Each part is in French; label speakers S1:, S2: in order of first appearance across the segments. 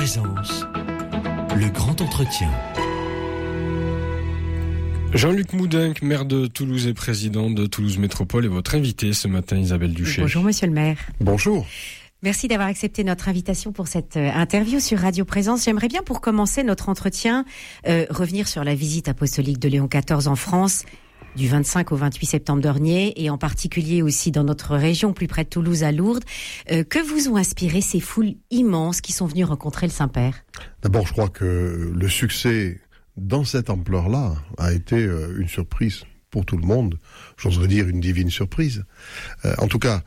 S1: Présence, le grand entretien.
S2: Jean-Luc Moudenc, maire de Toulouse et président de Toulouse Métropole, est votre invité ce matin, Isabelle Duché.
S3: Bonjour monsieur le maire.
S2: Bonjour.
S3: Merci d'avoir accepté notre invitation pour cette interview sur Radio Présence. J'aimerais bien, pour commencer notre entretien, revenir sur la visite apostolique de Léon XIV en France du 25 au 28 septembre dernier, et en particulier aussi dans notre région, plus près de Toulouse, à Lourdes. Que vous ont inspiré ces foules immenses qui sont venues rencontrer le Saint-Père ?
S4: D'abord, je crois que le succès dans cette ampleur-là a été une surprise pour tout le monde. J'oserais dire une divine surprise. En tout cas,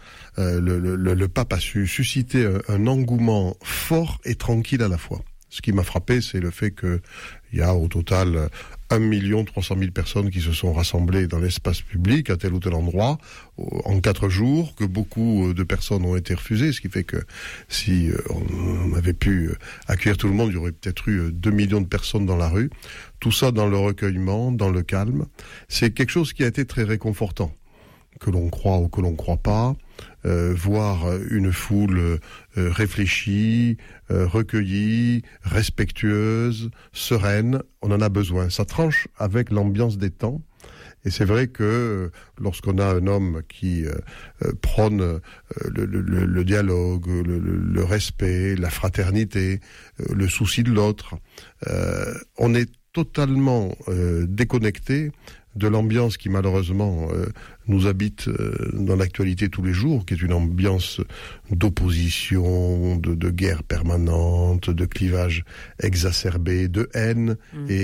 S4: le pape a su susciter un engouement fort et tranquille à la fois. Ce qui m'a frappé, c'est le fait qu'il y a au total 1 300 000 personnes qui se sont rassemblées dans l'espace public à tel ou tel endroit en 4 jours, que beaucoup de personnes ont été refusées, ce qui fait que si on avait pu accueillir tout le monde, il y aurait peut-être eu 2 millions de personnes dans la rue. Tout ça dans le recueillement, dans le calme. C'est quelque chose qui a été très réconfortant. Que l'on croit ou que l'on ne croit pas, voir une foule réfléchie, recueillie, respectueuse, sereine, on en a besoin. Ça tranche avec l'ambiance des temps. Et c'est vrai que lorsqu'on a un homme qui prône le dialogue, le respect, la fraternité, le souci de l'autre, on est totalement déconnecté de l'ambiance qui malheureusement nous habite dans l'actualité tous les jours, qui est une ambiance d'opposition, de guerre permanente, de clivage exacerbé, de haine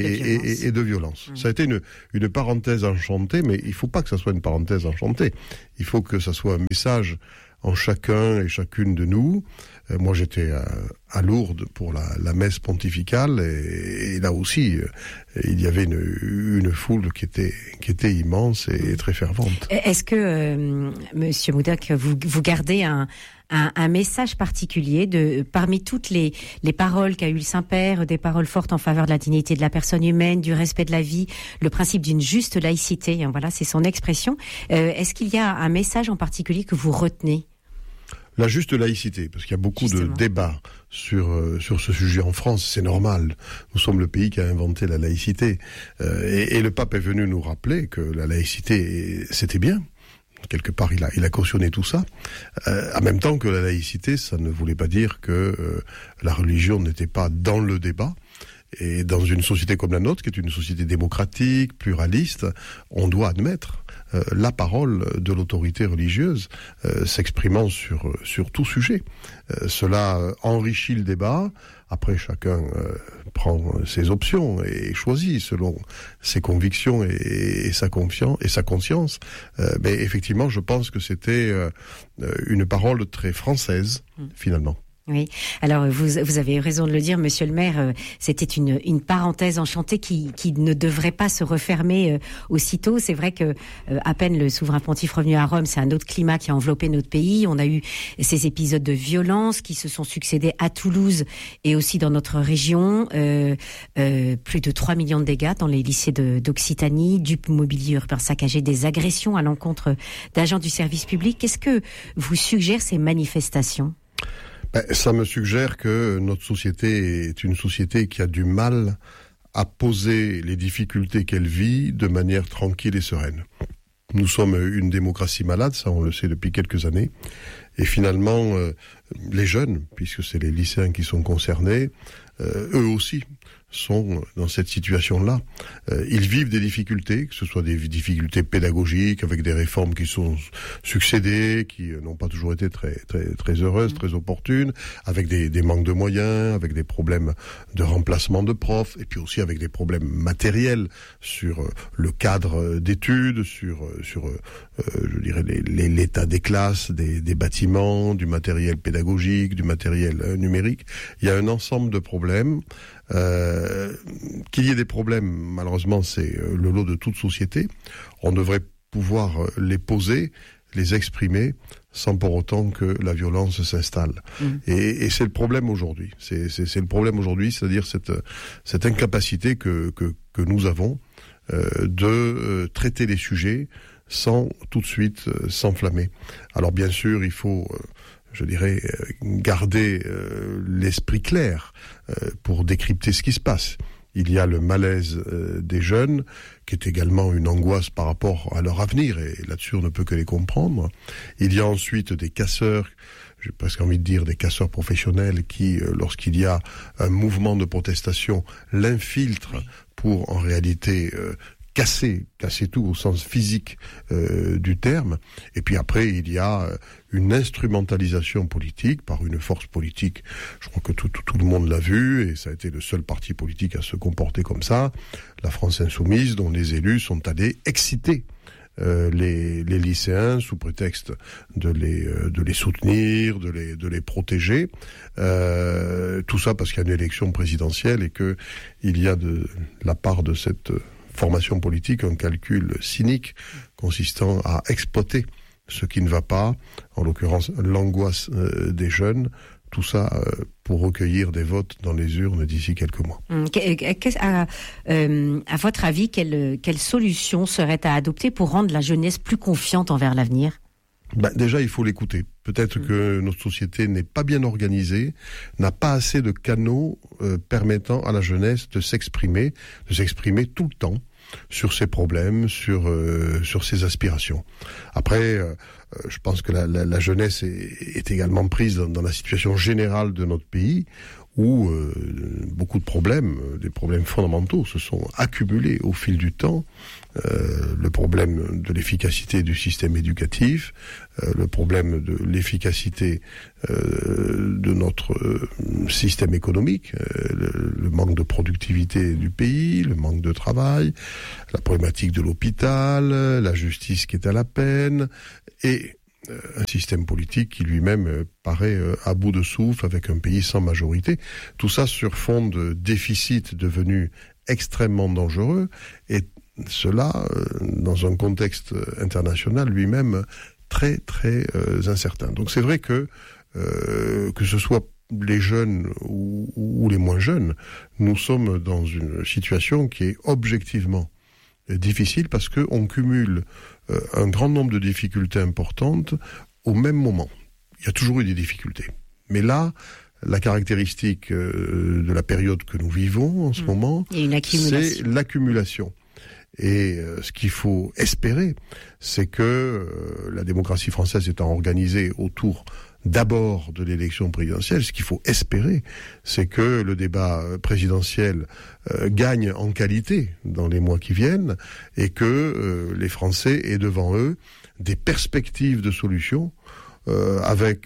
S4: et de violence. Ça a été une parenthèse enchantée, mais il ne faut pas que ça soit une parenthèse enchantée. Il faut que ça soit un message en chacun et chacune de nous. Moi, j'étais à Lourdes pour la messe pontificale, et là aussi, il y avait une foule qui était immense et très fervente.
S3: Est-ce que, Monsieur Moudenc, vous gardez un message particulier parmi toutes les paroles qu'a eu le Saint-Père, des paroles fortes en faveur de la dignité de la personne humaine, du respect de la vie, le principe d'une juste laïcité, hein, voilà, c'est son expression. Est-ce qu'il y a un message en particulier que vous retenez ?
S4: La juste laïcité, parce qu'il y a beaucoup de débats sur ce sujet en France, c'est normal. Nous sommes le pays qui a inventé la laïcité. Et le pape est venu nous rappeler que la laïcité, c'était bien. Quelque part, il a cautionné tout ça. En même temps que la laïcité, ça ne voulait pas dire que la religion n'était pas dans le débat. Et dans une société comme la nôtre, qui est une société démocratique, pluraliste, on doit admettre la parole de l'autorité religieuse s'exprimant sur tout sujet. Cela enrichit le débat. Après, chacun prend ses options et choisit selon ses convictions et sa conscience. Mais effectivement, je pense que c'était une parole très française, finalement.
S3: Oui. Alors vous avez raison de le dire, Monsieur le maire. C'était une parenthèse enchantée qui ne devrait pas se refermer aussitôt. C'est vrai que à peine le souverain pontife revenu à Rome, c'est un autre climat qui a enveloppé notre pays. On a eu ces épisodes de violence qui se sont succédés à Toulouse et aussi dans notre région. Plus de 3 millions de dégâts dans les lycées d'Occitanie, du mobilier urbain saccagé, des agressions à l'encontre d'agents du service public. Qu'est-ce que vous suggèrent ces manifestations ?
S4: Ça me suggère que notre société est une société qui a du mal à poser les difficultés qu'elle vit de manière tranquille et sereine. Nous sommes une démocratie malade, ça on le sait depuis quelques années, et finalement les jeunes, puisque c'est les lycéens qui sont concernés, eux aussi sont dans cette situation-là. Ils vivent des difficultés, que ce soit des difficultés pédagogiques avec des réformes qui sont succédées, qui n'ont pas toujours été très heureuses, très opportunes, avec des manques de moyens, avec des problèmes de remplacement de profs, et puis aussi avec des problèmes matériels sur le cadre d'études, sur je dirais l'état des classes, des bâtiments, du matériel pédagogique, du matériel numérique. Il y a un ensemble de problèmes. Qu'il y ait des problèmes, malheureusement, c'est le lot de toute société. On devrait pouvoir les poser, les exprimer, sans pour autant que la violence s'installe. Et c'est le problème aujourd'hui. C'est le problème aujourd'hui, c'est-à-dire cette incapacité que nous avons de traiter les sujets sans tout de suite s'enflammer. Alors bien sûr, il faut... je dirais, garder l'esprit clair pour décrypter ce qui se passe. Il y a le malaise des jeunes, qui est également une angoisse par rapport à leur avenir, et là-dessus on ne peut que les comprendre. Il y a ensuite des casseurs, j'ai presque envie de dire des casseurs professionnels qui, lorsqu'il y a un mouvement de protestation, l'infiltrent pour en réalité casser tout au sens physique du terme. Et puis après, il y a une instrumentalisation politique par une force politique. Je crois que tout le monde l'a vu, et ça a été le seul parti politique à se comporter comme ça, la France Insoumise, dont les élus sont allés exciter les lycéens sous prétexte de les soutenir, de les protéger. Tout ça parce qu'il y a une élection présidentielle et que il y a de la part de cette formation politique un calcul cynique consistant à exploiter ce qui ne va pas, en l'occurrence l'angoisse des jeunes, tout ça pour recueillir des votes dans les urnes d'ici quelques mois.
S3: À votre avis, quelle solution serait à adopter pour rendre la jeunesse plus confiante envers l'avenir ?
S4: Déjà, il faut l'écouter. Peut-être que notre société n'est pas bien organisée, n'a pas assez de canaux permettant à la jeunesse de s'exprimer tout le temps sur ses problèmes, sur ses aspirations. Après, je pense que la jeunesse est également prise dans la situation générale de notre pays, où beaucoup de problèmes, des problèmes fondamentaux, se sont accumulés au fil du temps. Le problème de l'efficacité du système éducatif, le problème de l'efficacité de notre système économique, le manque de productivité du pays, le manque de travail, la problématique de l'hôpital, la justice qui est à la peine, et un système politique qui lui-même paraît à bout de souffle avec un pays sans majorité. Tout ça sur fond de déficit devenu extrêmement dangereux, et cela dans un contexte international lui-même très très incertain. Donc c'est vrai que ce soit les jeunes ou les moins jeunes, nous sommes dans une situation qui est objectivement difficile parce qu'on cumule un grand nombre de difficultés importantes au même moment. Il y a toujours eu des difficultés. Mais là, la caractéristique de la période que nous vivons en ce moment, c'est l'accumulation. Et ce qu'il faut espérer, c'est que la démocratie française étant organisée autour d'abord de l'élection présidentielle, ce qu'il faut espérer, c'est que le débat présidentiel gagne en qualité dans les mois qui viennent, et que les Français aient devant eux des perspectives de solutions avec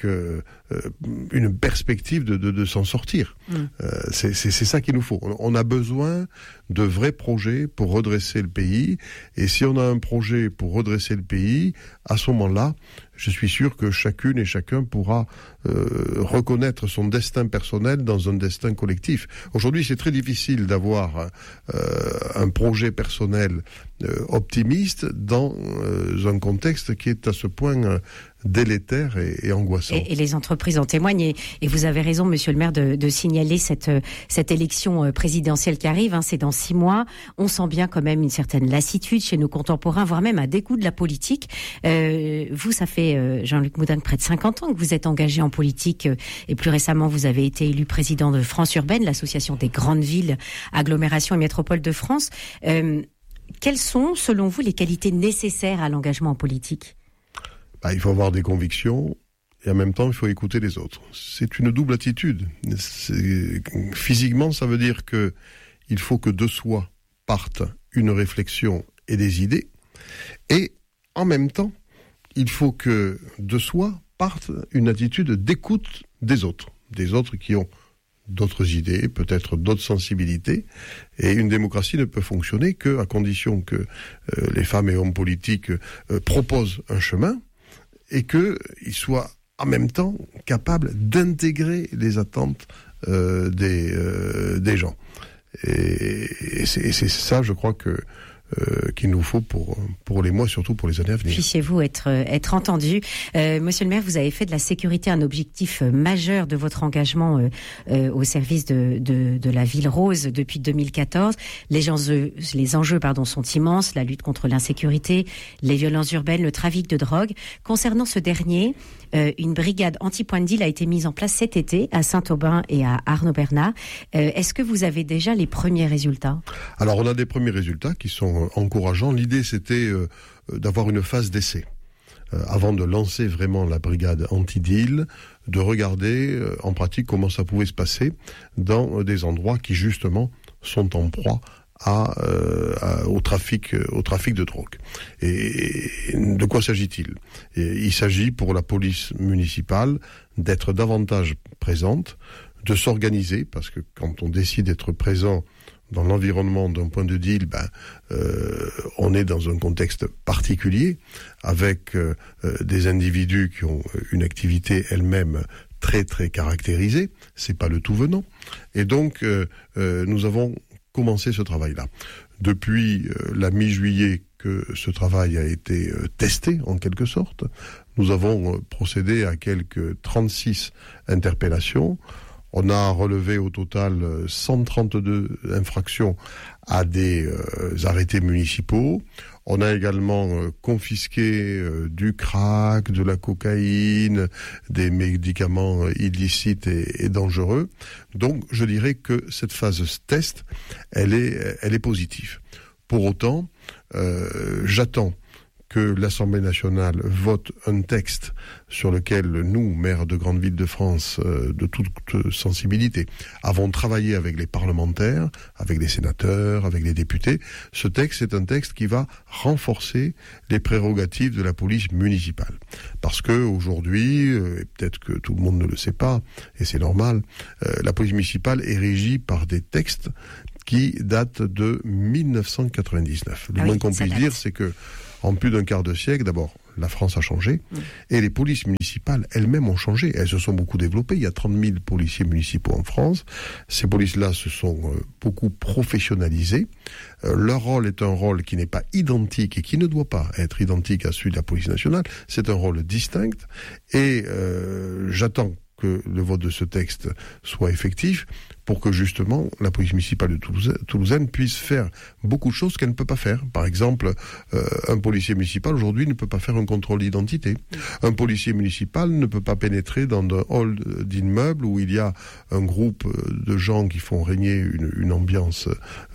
S4: une perspective de s'en sortir. C'est ça qu'il nous faut. On a besoin de vrais projets pour redresser le pays, et si on a un projet pour redresser le pays, à ce moment-là, je suis sûr que chacune et chacun pourra reconnaître son destin personnel dans un destin collectif. Aujourd'hui, c'est très difficile d'avoir un projet personnel optimiste dans un contexte qui est à ce point délétère et angoissant.
S3: Et les entreprises en témoignent, et vous avez raison, monsieur le maire, de signaler cette élection présidentielle qui arrive, c'est dans 6 mois. On sent bien quand même une certaine lassitude chez nos contemporains, voire même un dégoût de la politique. Vous, ça fait, Jean-Luc Moudenc, près de 50 ans que vous êtes engagé en politique, et plus récemment, vous avez été élu président de France Urbaine, l'association des grandes villes, agglomérations et métropoles de France. Quelles sont, selon vous, les qualités nécessaires à l'engagement en politique ?
S4: Il faut avoir des convictions, et en même temps, il faut écouter les autres. C'est une double attitude. Physiquement, ça veut dire que il faut que de soi parte une réflexion et des idées, et en même temps, il faut que de soi parte une attitude d'écoute des autres qui ont d'autres idées, peut-être d'autres sensibilités, et une démocratie ne peut fonctionner qu'à condition que les femmes et hommes politiques proposent un chemin, et qu'ils soient en même temps capables d'intégrer les attentes des gens. Et c'est ça, je crois, qu'il nous faut pour les mois, surtout pour les années à venir.
S3: Puissiez-vous être entendu. Monsieur le maire, vous avez fait de la sécurité un objectif majeur de votre engagement au service de la ville rose depuis 2014. Les enjeux sont immenses, la lutte contre l'insécurité, les violences urbaines, le trafic de drogue. Concernant ce dernier, une brigade anti-point de deal a été mise en place cet été à Saint-Aubin et à Arnaud-Bernard. Est-ce que vous avez déjà les premiers résultats ?
S4: Alors, on a des premiers résultats qui sont encourageants. L'idée, c'était d'avoir une phase d'essai. Avant de lancer vraiment la brigade anti-deal, de regarder en pratique comment ça pouvait se passer dans des endroits qui, justement, sont en proie au trafic de drogue. Et de quoi s'agit-il ? Il s'agit pour la police municipale d'être davantage présente, de s'organiser, parce que quand on décide d'être présent dans l'environnement d'un point de deal, on est dans un contexte particulier, avec des individus qui ont une activité elle-même très très caractérisée. C'est pas le tout venant. Et donc, nous avons commencé ce travail-là. Depuis la mi-juillet que ce travail a été testé, en quelque sorte, nous avons procédé à quelques 36 interpellations. On a relevé au total 132 infractions à des arrêtés municipaux. On a également confisqué du crack, de la cocaïne, des médicaments illicites et dangereux. Donc, je dirais que cette phase test, elle est positive. Pour autant, j'attends que l'Assemblée nationale vote un texte sur lequel nous, maires de grandes villes de France, de toute sensibilité, avons travaillé avec les parlementaires, avec les sénateurs, avec les députés. Ce texte est un texte qui va renforcer les prérogatives de la police municipale. Parce que aujourd'hui, et peut-être que tout le monde ne le sait pas, et c'est normal, la police municipale est régie par des textes qui datent de 1999. Le moins qu'on puisse dire, c'est que en plus d'un quart de siècle, d'abord, la France a changé, et les polices municipales elles-mêmes ont changé. Elles se sont beaucoup développées. Il y a 30 000 policiers municipaux en France. Ces polices-là se sont beaucoup professionnalisées. Leur rôle est un rôle qui n'est pas identique et qui ne doit pas être identique à celui de la police nationale. C'est un rôle distinct, et j'attends que le vote de ce texte soit effectif pour que justement la police municipale de Toulousaine puisse faire beaucoup de choses qu'elle ne peut pas faire. Par exemple, un policier municipal aujourd'hui ne peut pas faire un contrôle d'identité. Un policier municipal ne peut pas pénétrer dans un hall d'immeuble où il y a un groupe de gens qui font régner une ambiance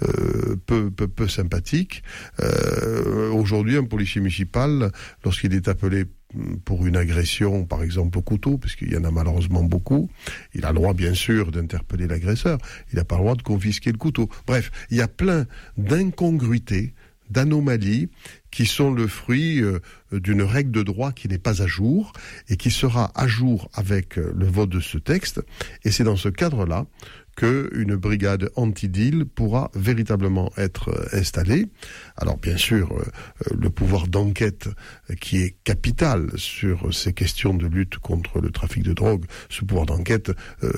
S4: peu sympathique. Aujourd'hui, un policier municipal, lorsqu'il est appelé pour une agression, par exemple au couteau, parce qu'il y en a malheureusement beaucoup, il a le droit bien sûr d'interpeller l'agresseur, il n'a pas le droit de confisquer le couteau. Bref, il y a plein d'incongruités, d'anomalies qui sont le fruit d'une règle de droit qui n'est pas à jour et qui sera à jour avec le vote de ce texte. Et c'est dans ce cadre-là qu'une brigade anti-deal pourra véritablement être installée. Alors bien sûr, le pouvoir d'enquête qui est capital sur ces questions de lutte contre le trafic de drogue, ce pouvoir d'enquête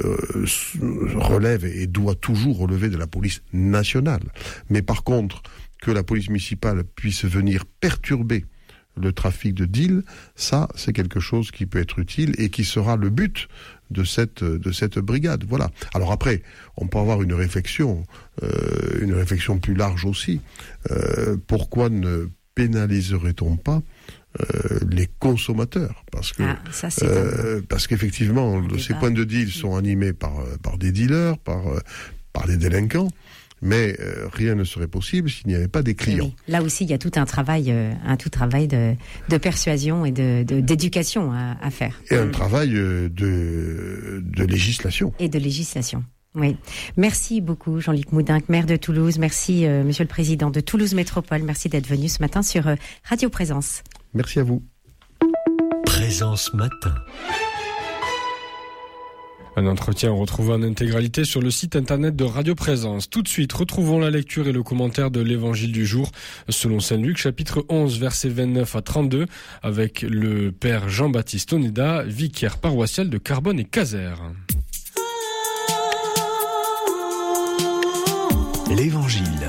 S4: relève et doit toujours relever de la police nationale. Mais par contre, que la police municipale puisse venir perturber le trafic de deal, ça c'est quelque chose qui peut être utile et qui sera le but de cette brigade. Voilà. Alors après, on peut avoir une réflexion plus large aussi. Pourquoi ne pénaliserait-on pas les consommateurs, parce qu'effectivement ces points de deal sont animés par des dealers, par des délinquants. Mais rien ne serait possible s'il n'y avait pas des clients.
S3: Oui. Là aussi, il y a tout un travail de persuasion et d'éducation à faire.
S4: Et un travail de législation.
S3: Et de législation. Oui. Merci beaucoup, Jean-Luc Moudinque, maire de Toulouse. Merci, Monsieur le Président de Toulouse Métropole. Merci d'être venu ce matin sur Radio Présence.
S4: Merci à vous.
S1: Présence Matin.
S2: Un entretien retrouvé en intégralité sur le site internet de Radio Présence. Tout de suite, retrouvons la lecture et le commentaire de l'évangile du jour selon Saint Luc, chapitre 11, versets 29 à 32, avec le père Jean-Baptiste Oneda, vicaire paroissial de Carbone et Caser.
S1: L'évangile.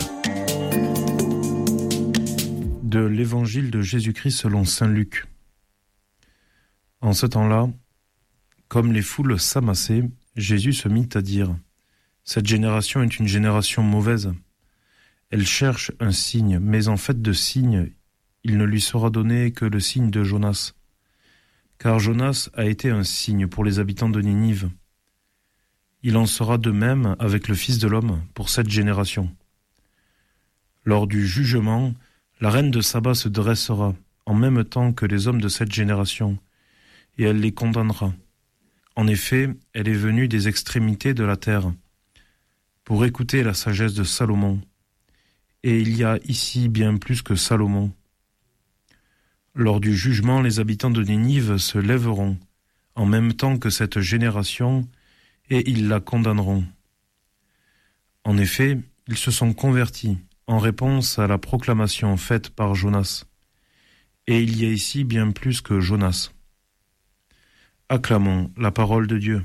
S5: De l'évangile de Jésus-Christ selon Saint Luc. En ce temps-là, comme les foules s'amassaient, Jésus se mit à dire : « Cette génération est une génération mauvaise. Elle cherche un signe, mais en fait de signe, il ne lui sera donné que le signe de Jonas. car Jonas a été un signe pour les habitants de Ninive. Il en sera de même avec le Fils de l'homme pour cette génération. Lors du jugement, la reine de Saba se dressera en même temps que les hommes de cette génération, et elle les condamnera. En effet, elle est venue des extrémités de la terre pour écouter la sagesse de Salomon. Et il y a ici bien plus que Salomon. Lors du jugement, les habitants de Ninive se lèveront en même temps que cette génération, et ils la condamneront. En effet, ils se sont convertis en réponse à la proclamation faite par Jonas. Et il y a ici bien plus que Jonas. Acclamons la parole de Dieu.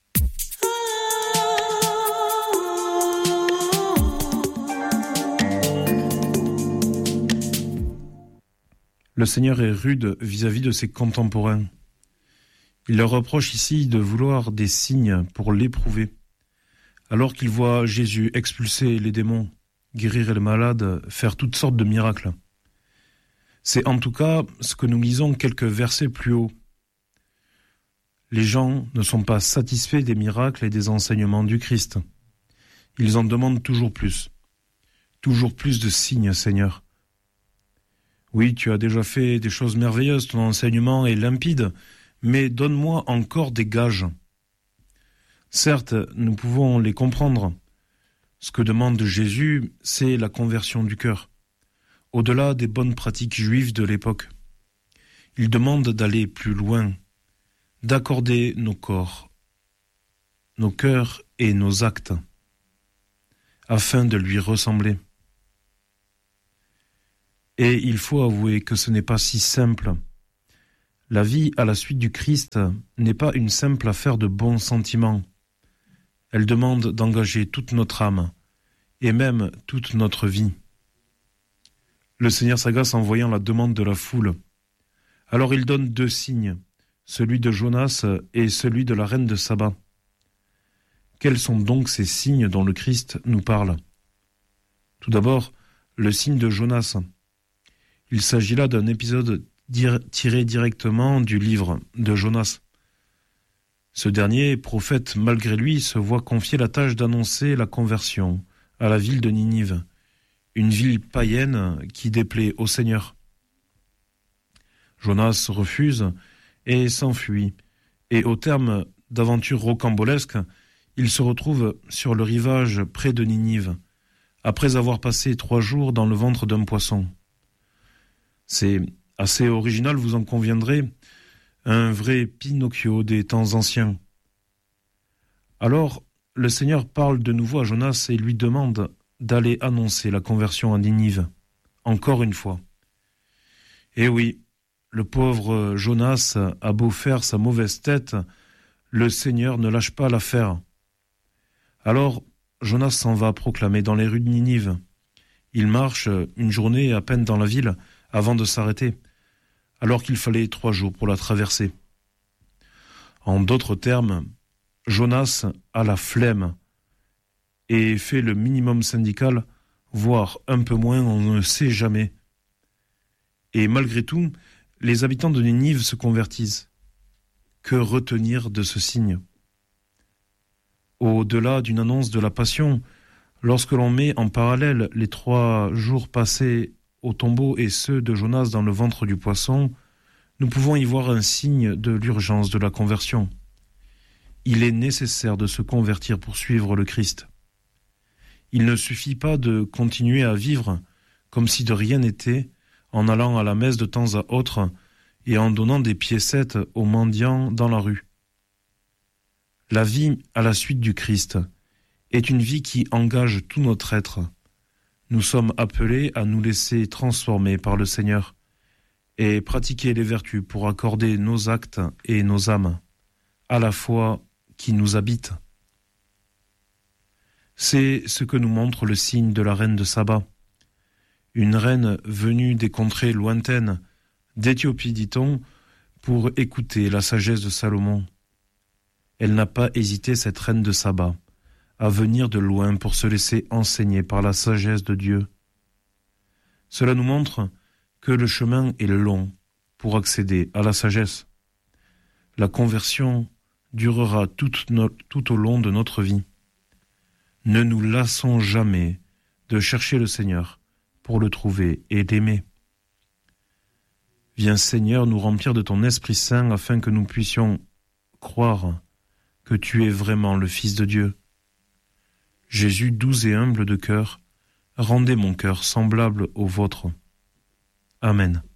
S5: Le Seigneur est rude vis-à-vis de ses contemporains. Il leur reproche ici de vouloir des signes pour l'éprouver, alors qu'il voit Jésus expulser les démons, guérir les malades, faire toutes sortes de miracles. C'est en tout cas ce que nous lisons quelques versets plus haut. Les gens ne sont pas satisfaits des miracles et des enseignements du Christ. Ils en demandent toujours plus de signes, Seigneur. Oui, tu as déjà fait des choses merveilleuses, ton enseignement est limpide, mais donne-moi encore des gages. Certes, nous pouvons les comprendre. Ce que demande Jésus, c'est la conversion du cœur, au-delà des bonnes pratiques juives de l'époque. Il demande d'aller plus loin, d'accorder nos corps, nos cœurs et nos actes, afin de lui ressembler. Et il faut avouer que ce n'est pas si simple. La vie à la suite du Christ n'est pas une simple affaire de bons sentiments. Elle demande d'engager toute notre âme, et même toute notre vie. Le Seigneur s'agace en voyant la demande de la foule. Alors il donne 2 signes, celui de Jonas et celui de la reine de Saba. Quels sont donc ces signes dont le Christ nous parle ? Tout d'abord, le signe de Jonas. Il s'agit là d'un épisode tiré directement du livre de Jonas. Ce dernier, prophète malgré lui, se voit confier la tâche d'annoncer la conversion à la ville de Ninive, une ville païenne qui déplaît au Seigneur. Jonas refuse et s'enfuit, et au terme d'aventures rocambolesques, il se retrouve sur le rivage près de Ninive, après avoir passé 3 jours dans le ventre d'un poisson. C'est assez original, vous en conviendrez, un vrai Pinocchio des temps anciens. Alors, le Seigneur parle de nouveau à Jonas et lui demande d'aller annoncer la conversion à Ninive, encore une fois. Et oui, le pauvre Jonas a beau faire sa mauvaise tête, le Seigneur ne lâche pas l'affaire. Alors, Jonas s'en va proclamer dans les rues de Ninive. Il marche une journée à peine dans la ville avant de s'arrêter, alors qu'il fallait 3 jours pour la traverser. En d'autres termes, Jonas a la flemme et fait le minimum syndical, voire un peu moins, on ne sait jamais. Et malgré tout, les habitants de Ninive se convertissent. Que retenir de ce signe ? Au-delà d'une annonce de la passion, lorsque l'on met en parallèle les 3 jours passés au tombeau et ceux de Jonas dans le ventre du poisson, nous pouvons y voir un signe de l'urgence de la conversion. Il est nécessaire de se convertir pour suivre le Christ. Il ne suffit pas de continuer à vivre comme si de rien n'était, en allant à la messe de temps à autre et en donnant des piécettes aux mendiants dans la rue. La vie à la suite du Christ est une vie qui engage tout notre être. Nous sommes appelés à nous laisser transformer par le Seigneur et pratiquer les vertus pour accorder nos actes et nos âmes à la foi qui nous habite. C'est ce que nous montre le signe de la reine de Saba. Une reine venue des contrées lointaines, d'Éthiopie dit-on, pour écouter la sagesse de Salomon. Elle n'a pas hésité, cette reine de Saba, à venir de loin pour se laisser enseigner par la sagesse de Dieu. Cela nous montre que le chemin est long pour accéder à la sagesse. La conversion durera tout au long de notre vie. Ne nous lassons jamais de chercher le Seigneur pour le trouver et l'aimer. Viens Seigneur nous remplir de ton Esprit Saint afin que nous puissions croire que tu es vraiment le Fils de Dieu. Jésus, doux et humble de cœur, rendez mon cœur semblable au vôtre. Amen.